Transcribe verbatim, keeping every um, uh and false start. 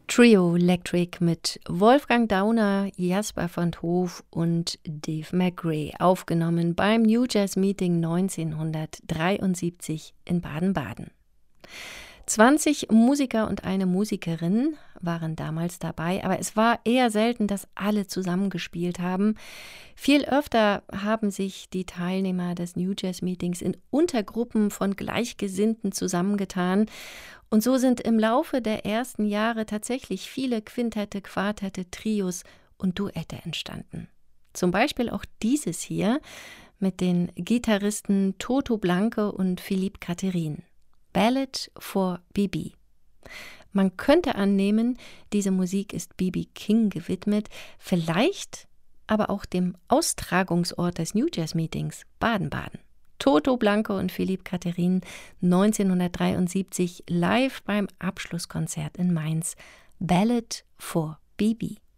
Trio Electric mit Wolfgang Dauner, Jasper van 't Hof und Dave McRae, aufgenommen beim New Jazz Meeting neunzehnhundertdreiundsiebzig in Baden-Baden. zwanzig Musiker und eine Musikerin waren damals dabei, aber es war eher selten, dass alle zusammengespielt haben. Viel öfter haben sich die Teilnehmer des New Jazz Meetings in Untergruppen von Gleichgesinnten zusammengetan. Und so sind im Laufe der ersten Jahre tatsächlich viele Quintette, Quartette, Trios und Duette entstanden. Zum Beispiel auch dieses hier mit den Gitarristen Toto Blanke und Philippe Catherine. Ballad for B B. Man könnte annehmen, diese Musik ist B B King gewidmet, vielleicht aber auch dem Austragungsort des New Jazz Meetings, Baden-Baden. Toto Blanke und Philippe Catherine neunzehnhundertdreiundsiebzig live beim Abschlusskonzert in Mainz. Ballad for B B.